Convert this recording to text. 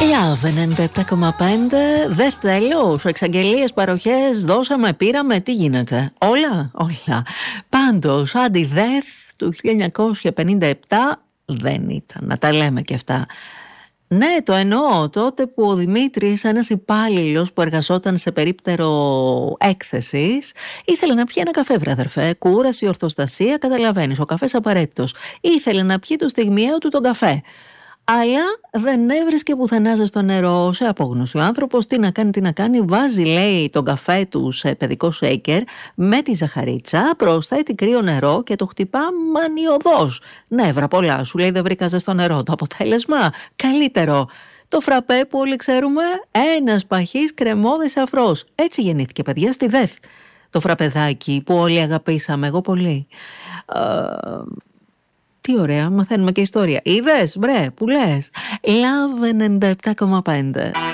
Love 97,5. Δε τέλος. Εξαγγελίες, παροχές, δώσαμε, πήραμε. Τι γίνεται? Όλα. Πάντως, αντι-death του 1957 δεν ήταν. Να τα λέμε και αυτά. Ναι, το εννοώ. Τότε που ο Δημήτρης, ένας υπάλληλος που εργαζόταν σε περίπτερο έκθεσης, ήθελε να πιει ένα καφέ, βρε αδερφέ. Κούραση, ορθοστασία, καταλαβαίνεις. Ο καφές απαραίτητος. Ήθελε να πιει το στιγμιαίο του τον καφέ. Αλλά δεν έβρισκε πουθενά ζεστό νερό, σε απόγνωση. Ο άνθρωπος τι να κάνει, βάζει, λέει, τον καφέ του σε παιδικό σέικερ με τη ζαχαρίτσα, προσθέτει κρύο νερό και το χτυπά μανιωδώς. Νεύρα πολλά, σου λέει, δεν βρήκα ζεστό νερό. Το αποτέλεσμα, καλύτερο. Το φραπέ που όλοι ξέρουμε, ένας παχής κρεμόδης αφρός. Έτσι γεννήθηκε, παιδιά, στη ΔΕΘ. Το φραπεδάκι που όλοι αγαπήσαμε, εγώ πολύ. Τι ωραία, μαθαίνουμε και ιστορία. Είδες, μπρε, που λες. Love 97,5.